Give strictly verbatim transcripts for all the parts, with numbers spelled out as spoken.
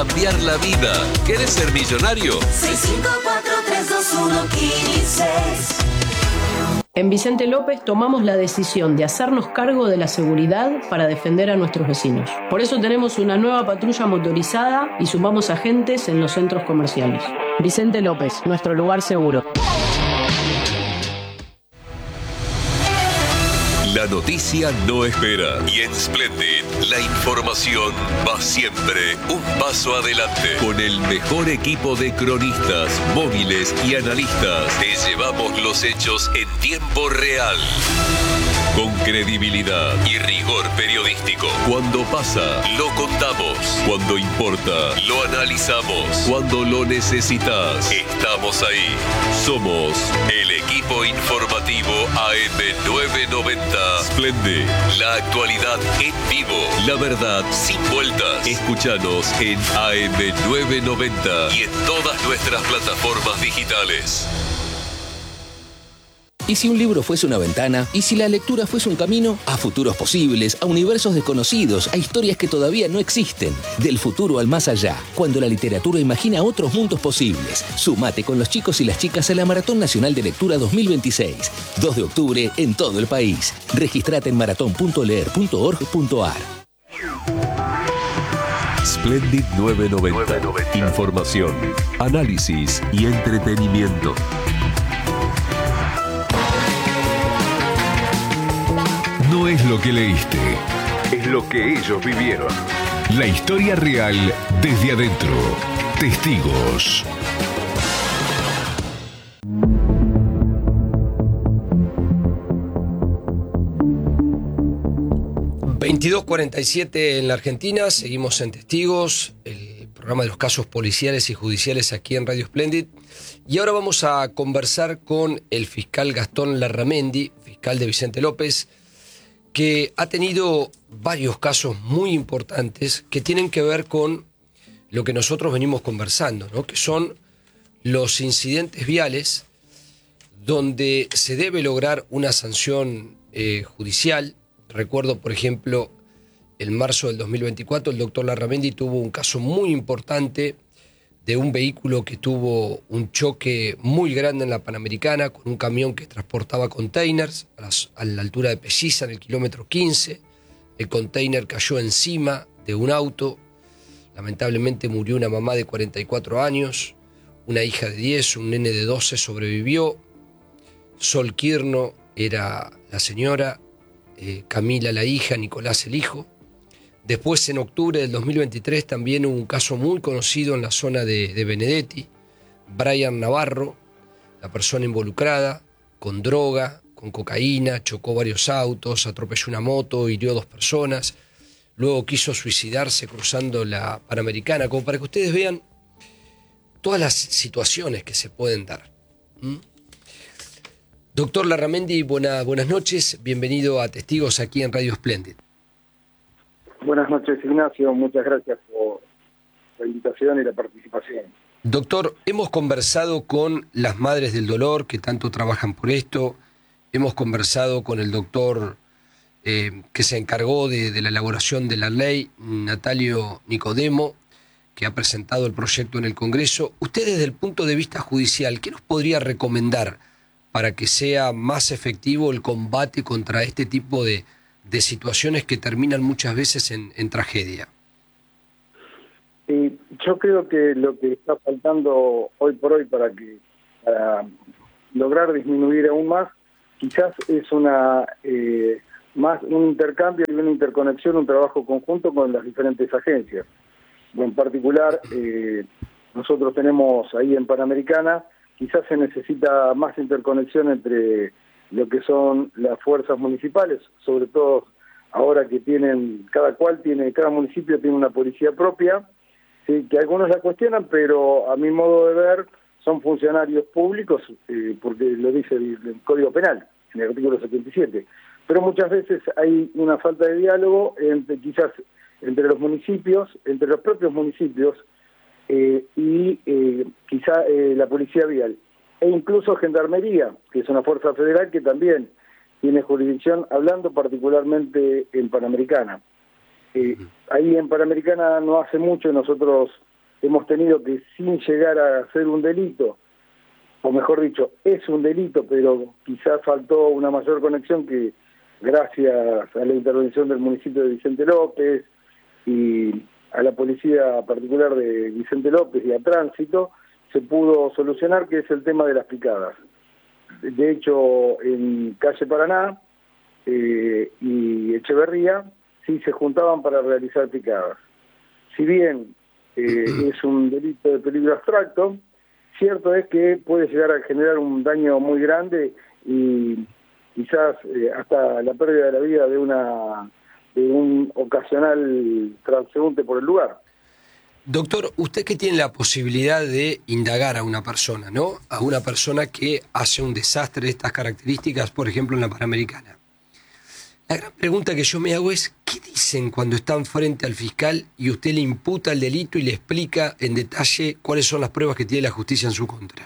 Cambiar la vida. ¿Querés ser millonario? seis cinco cuatro tres dos uno quince. En Vicente López tomamos la decisión de hacernos cargo de la seguridad para defender a nuestros vecinos. Por eso tenemos una nueva patrulla motorizada y sumamos agentes en los centros comerciales. Vicente López, nuestro lugar seguro. La noticia no espera y en Splendid la información va siempre un paso adelante. Con el mejor equipo de cronistas, móviles y analistas te llevamos los hechos en tiempo real. Con credibilidad y rigor periodístico. Cuando pasa, lo contamos. Cuando importa, lo analizamos. Cuando lo necesitas, estamos ahí. Somos el equipo informativo A M novecientos noventa. Splendid, la actualidad en vivo. La verdad sin vueltas. Escúchanos en A M novecientos noventa y en todas nuestras plataformas digitales. ¿Y si un libro fuese una ventana? ¿Y si la lectura fuese un camino? A futuros posibles, a universos desconocidos, a historias que todavía no existen. Del futuro al más allá, cuando la literatura imagina otros mundos posibles. Sumate con los chicos y las chicas a la Maratón Nacional de Lectura dos mil veintiséis. dos de octubre en todo el país. Registrate en maratón punto leer punto org punto ar. Splendid novecientos noventa. Información, análisis y entretenimiento. No es lo que leíste, es lo que ellos vivieron. La historia real desde adentro. Testigos. veintidós cuarenta y siete en la Argentina, seguimos en Testigos, el programa de los casos policiales y judiciales aquí en Radio Splendid. Y ahora vamos a conversar con el fiscal Gastón Larramendi, fiscal de Vicente López, que ha tenido varios casos muy importantes que tienen que ver con lo que nosotros venimos conversando, ¿no? Que son los incidentes viales donde se debe lograr una sanción eh, judicial. Recuerdo, por ejemplo, en marzo del dos mil veinticuatro, el doctor Larramendi tuvo un caso muy importante de un vehículo que tuvo un choque muy grande en la Panamericana con un camión que transportaba containers a, las, a la altura de Pelliza, en el kilómetro quince. El container cayó encima de un auto. Lamentablemente murió una mamá de cuarenta y cuatro años, una hija de diez, un nene de doce sobrevivió. Sol Quirno era la señora, eh, Camila la hija, Nicolás el hijo. Después, en octubre del dos mil veintitrés, también hubo un caso muy conocido en la zona de, de Benedetti. Brian Navarro, la persona involucrada, con droga, con cocaína, chocó varios autos, atropelló una moto, hirió a dos personas. Luego quiso suicidarse cruzando la Panamericana, como para que ustedes vean todas las situaciones que se pueden dar. ¿Mm? Doctor Larramendi, buena, buenas noches. Bienvenido a Testigos aquí en Radio Splendid. Buenas noches, Ignacio. Muchas gracias por la invitación y la participación. Doctor, hemos conversado con las Madres del Dolor, que tanto trabajan por esto. Hemos conversado con el doctor eh, que se encargó de, de la elaboración de la ley, Natalio Nicodemo, que ha presentado el proyecto en el Congreso. Usted, desde el punto de vista judicial, ¿qué nos podría recomendar para que sea más efectivo el combate contra este tipo de de situaciones que terminan muchas veces en, en tragedia? Y yo creo que lo que está faltando hoy por hoy para que para lograr disminuir aún más, quizás es una eh, más un intercambio y una interconexión, un trabajo conjunto con las diferentes agencias. En particular, eh, nosotros tenemos ahí en Panamericana, quizás se necesita más interconexión entre lo que son las fuerzas municipales, sobre todo ahora que tienen, cada cual tiene, cada municipio tiene una policía propia, ¿sí? Que algunos la cuestionan, pero a mi modo de ver son funcionarios públicos, eh, porque lo dice el, el Código Penal, en el artículo setenta y siete. Pero muchas veces hay una falta de diálogo entre quizás entre los municipios, entre los propios municipios eh, y eh, quizá eh, la policía vial. E incluso Gendarmería, que es una fuerza federal que también tiene jurisdicción, hablando particularmente en Panamericana. Eh, ahí en Panamericana no hace mucho nosotros hemos tenido que, sin llegar a hacer un delito, o mejor dicho, es un delito, pero quizás faltó una mayor conexión que gracias a la intervención del municipio de Vicente López y a la policía particular de Vicente López y a Tránsito, se pudo solucionar, que es el tema de las picadas. De hecho, en calle Paraná eh, y Echeverría sí se juntaban para realizar picadas. Si bien eh, es un delito de peligro abstracto, cierto es que puede llegar a generar un daño muy grande y quizás eh, hasta la pérdida de la vida de una de un ocasional transeúnte por el lugar. Doctor, usted que tiene la posibilidad de indagar a una persona, ¿no? A una persona que hace un desastre de estas características, por ejemplo, en la Panamericana. La gran pregunta que yo me hago es, ¿qué dicen cuando están frente al fiscal y usted le imputa el delito y le explica en detalle cuáles son las pruebas que tiene la justicia en su contra?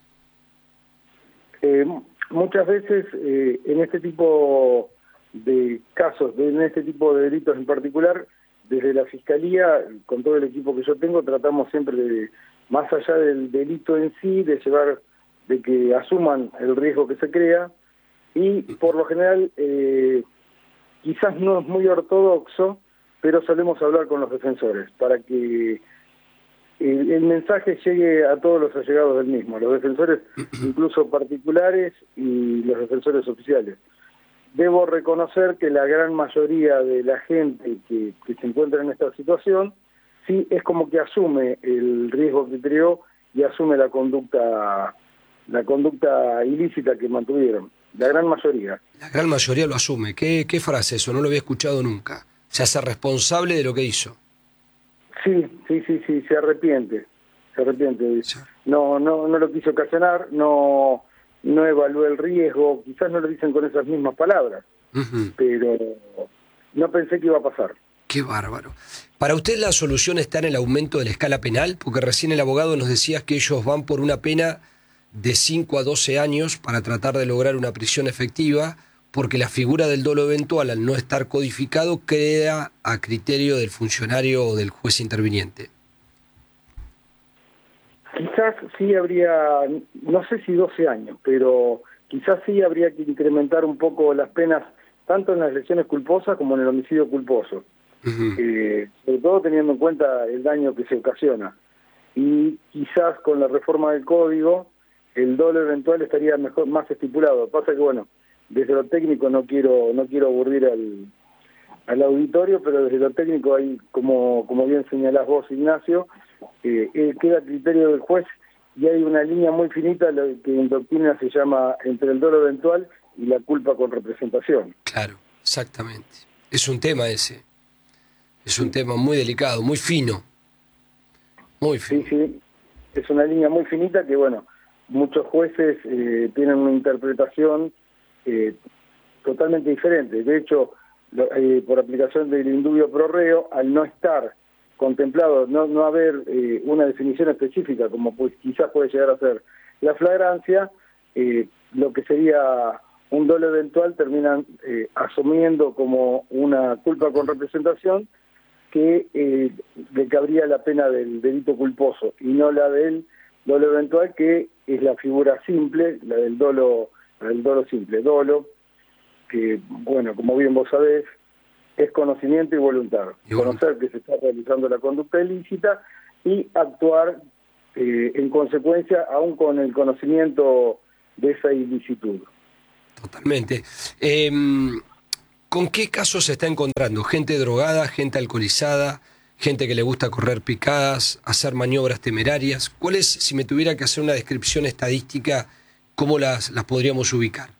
Eh, muchas veces eh, en este tipo de casos, de, en este tipo de delitos en particular, desde la Fiscalía, con todo el equipo que yo tengo, tratamos siempre de, más allá del delito en sí, de llevar, de que asuman el riesgo que se crea, y por lo general, eh, quizás no es muy ortodoxo, pero solemos hablar con los defensores, para que el, el mensaje llegue a todos los allegados del mismo, los defensores incluso particulares y los defensores oficiales. Debo reconocer que la gran mayoría de la gente que, que se encuentra en esta situación, sí es como que asume el riesgo que creó y asume la conducta, la conducta ilícita que mantuvieron. La gran mayoría. La gran mayoría lo asume. ¿Qué, qué frase eso? No lo había escuchado nunca. Se hace responsable de lo que hizo. Sí, sí, sí, sí, se arrepiente. Se arrepiente. Sí. No, no, no lo quiso ocasionar, no... no evaluó el riesgo, quizás no lo dicen con esas mismas palabras, uh-huh. pero no pensé que iba a pasar. Qué bárbaro. ¿Para usted la solución está en el aumento de la escala penal? Porque recién el abogado nos decía que ellos van por una pena de cinco a doce años para tratar de lograr una prisión efectiva, porque la figura del dolo eventual, al no estar codificado, queda a criterio del funcionario o del juez interviniente. Quizás sí habría, no sé si doce años, pero quizás sí habría que incrementar un poco las penas, tanto en las lesiones culposas como en el homicidio culposo. Uh-huh. eh, sobre todo teniendo en cuenta el daño que se ocasiona. Y quizás con la reforma del código, el dolo eventual estaría mejor, más estipulado. Pasa que, bueno, desde lo técnico no quiero no quiero aburrir al, al auditorio, pero desde lo técnico hay, como, como bien señalás vos, Ignacio, Eh, eh, queda a criterio del juez y hay una línea muy finita, lo que en doctrina se llama entre el dolo eventual y la culpa con representación. Claro, exactamente. Es un tema ese. Es un tema muy delicado, muy fino. Muy fino. Sí, sí. Es una línea muy finita que, bueno, muchos jueces eh, tienen una interpretación eh, totalmente diferente. De hecho, lo, eh, por aplicación del indubio pro reo, al no estar contemplado, no, no haber eh, una definición específica, como pues quizás puede llegar a ser la flagrancia, eh, lo que sería un dolo eventual terminan eh, asumiendo como una culpa con representación que eh, le cabría la pena del delito culposo y no la del dolo eventual, que es la figura simple, la del dolo, la del dolo simple, dolo, que, bueno, como bien vos sabés, es conocimiento y voluntad. Y bueno. Conocer que se está realizando la conducta ilícita y actuar eh, en consecuencia, aún con el conocimiento de esa ilicitud. Totalmente. Eh, ¿Con qué casos se está encontrando? ¿Gente drogada, gente alcoholizada, gente que le gusta correr picadas, hacer maniobras temerarias? ¿Cuáles, si me tuviera que hacer una descripción estadística, cómo las, las podríamos ubicar?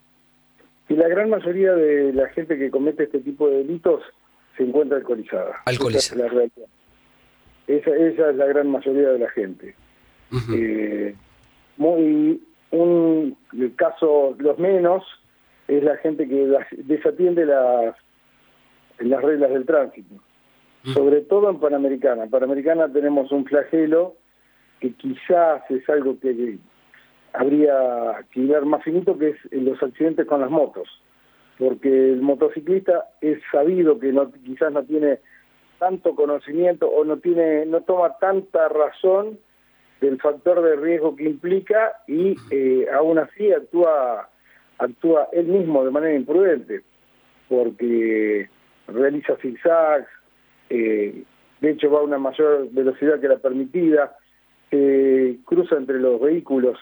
Y la gran mayoría de la gente que comete este tipo de delitos se encuentra alcoholizada. Alcoholizada. Esa es la realidad. Esa, esa es la gran mayoría de la gente. Uh-huh. Eh, muy un el caso, los menos, es la gente que las, desatiende las, las reglas del tránsito. Uh-huh. Sobre todo en Panamericana. En Panamericana tenemos un flagelo que quizás es algo que habría que ir más finito, que es los accidentes con las motos, porque el motociclista es sabido que no, quizás no tiene tanto conocimiento o no tiene, no toma tanta razón del factor de riesgo que implica y eh, aún así actúa, actúa él mismo de manera imprudente, porque realiza zigzags, eh, de hecho va a una mayor velocidad que la permitida, eh, cruza entre los vehículos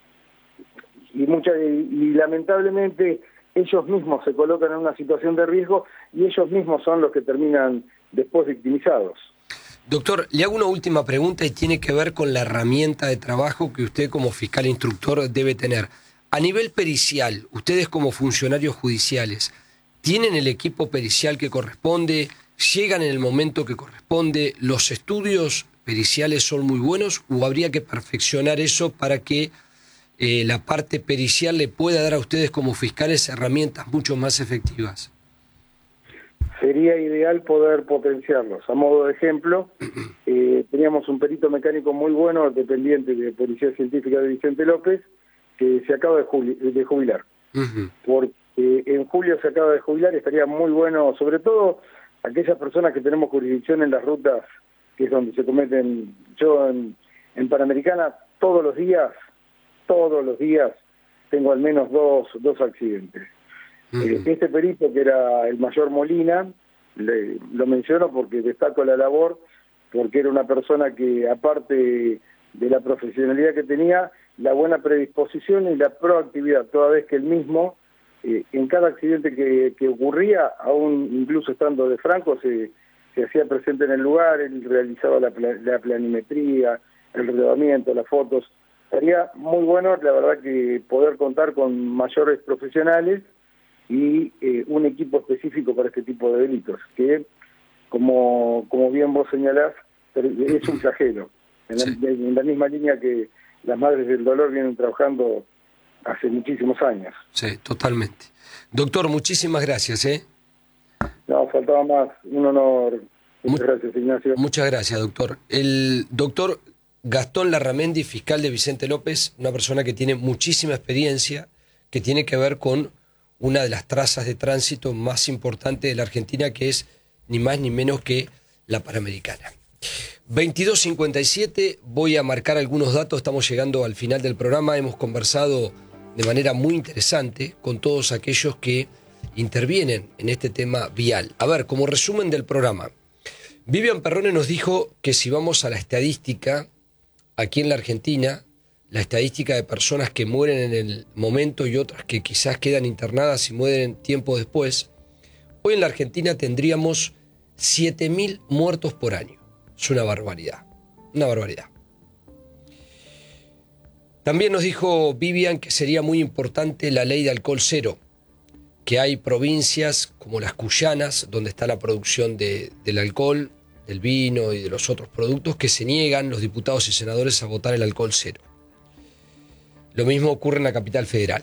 y, mucha, y, y lamentablemente ellos mismos se colocan en una situación de riesgo y ellos mismos son los que terminan después victimizados. Doctor, le hago una última pregunta y tiene que ver con la herramienta de trabajo que usted como fiscal instructor debe tener. A nivel pericial, ustedes como funcionarios judiciales, ¿tienen el equipo pericial que corresponde? ¿Llegan en el momento que corresponde? ¿Los estudios periciales son muy buenos o habría que perfeccionar eso para que eh, la parte pericial le pueda dar a ustedes como fiscales herramientas mucho más efectivas? Sería ideal poder potenciarlos. A modo de ejemplo, eh, teníamos un perito mecánico muy bueno, dependiente de Policía Científica de Vicente López, que se acaba de, juli- de jubilar. Uh-huh. Porque en julio se acaba de jubilar, estaría muy bueno, sobre todo aquellas personas que tenemos jurisdicción en las rutas, que es donde se cometen, yo en, en Panamericana, todos los días, todos los días, tengo al menos dos, dos accidentes. Uh-huh. Eh, este perito, que era el mayor Molina, le, lo menciono porque destaco la labor, porque era una persona que, aparte de la profesionalidad que tenía, la buena predisposición y la proactividad, toda vez que él mismo, eh, en cada accidente que, que ocurría, aún incluso estando de franco, se, se hacía presente en el lugar, él realizaba la, la planimetría, el relevamiento, las fotos. Sería muy bueno, la verdad, que poder contar con mayores profesionales y eh, un equipo específico para este tipo de delitos, que, como, como bien vos señalás, es un flagelo, en, sí. la, en la misma línea que las madres del dolor vienen trabajando hace muchísimos años. Sí, totalmente. Doctor, muchísimas gracias, ¿eh? No, faltaba más. Un honor. Muchas Mu- gracias, Ignacio. Muchas gracias, doctor. El doctor Gastón Larramendi, fiscal de Vicente López, una persona que tiene muchísima experiencia, que tiene que ver con una de las trazas de tránsito más importantes de la Argentina, que es ni más ni menos que la Panamericana. veintidós cincuenta y siete, voy a marcar algunos datos, estamos llegando al final del programa, hemos conversado de manera muy interesante con todos aquellos que intervienen en este tema vial. A ver, como resumen del programa, Vivian Perrone nos dijo que si vamos a la estadística, aquí en la Argentina, la estadística de personas que mueren en el momento y otras que quizás quedan internadas y mueren tiempo después, hoy en la Argentina tendríamos siete mil muertos por año. Es una barbaridad, una barbaridad. También nos dijo Vivian que sería muy importante la ley de alcohol cero, que hay provincias como las cuyanas, donde está la producción de, del alcohol, del vino y de los otros productos, que se niegan los diputados y senadores a votar el alcohol cero. Lo mismo ocurre en la capital federal.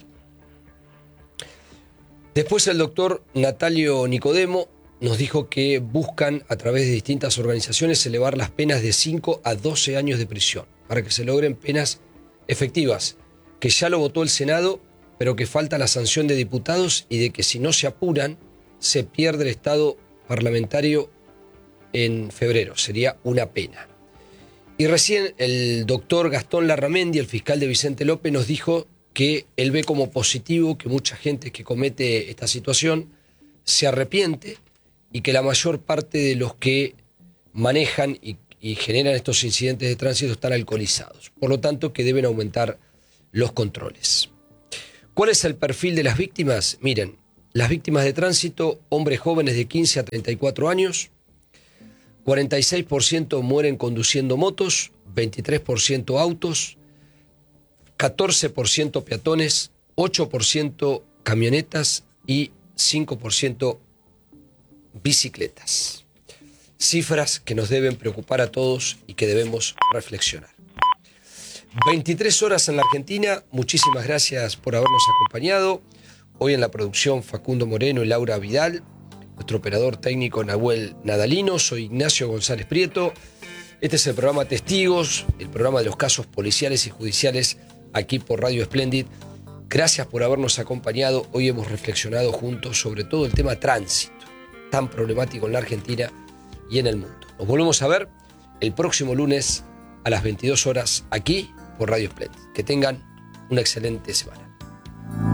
Después el doctor Natalio Nicodemo nos dijo que buscan a través de distintas organizaciones elevar las penas de cinco a doce años de prisión para que se logren penas efectivas, que ya lo votó el Senado, pero que falta la sanción de diputados y de que si no se apuran se pierde el estado parlamentario en febrero. Sería una pena. Y recién el doctor Gastón Larramendi, el fiscal de Vicente López, nos dijo que él ve como positivo que mucha gente que comete esta situación se arrepiente y que la mayor parte de los que manejan y, y generan estos incidentes de tránsito están alcoholizados. Por lo tanto, que deben aumentar los controles. ¿Cuál es el perfil de las víctimas? Miren, las víctimas de tránsito, hombres jóvenes de quince a treinta y cuatro años, cuarenta y seis por ciento mueren conduciendo motos, veintitrés por ciento autos, catorce por ciento peatones, ocho por ciento camionetas y cinco por ciento bicicletas. Cifras que nos deben preocupar a todos y que debemos reflexionar. veintitrés horas en la Argentina, muchísimas gracias por habernos acompañado. Hoy en la producción Facundo Moreno y Laura Vidal, nuestro operador técnico Nahuel Nadalino, soy Ignacio González Prieto. Este es el programa Testigos, el programa de los casos policiales y judiciales aquí por Radio Splendid. Gracias por habernos acompañado. Hoy hemos reflexionado juntos sobre todo el tema tránsito, tan problemático en la Argentina, y en el mundo. Nos volvemos a ver el próximo lunes a las veintidós horas aquí por Radio Splendid. Que tengan una excelente semana.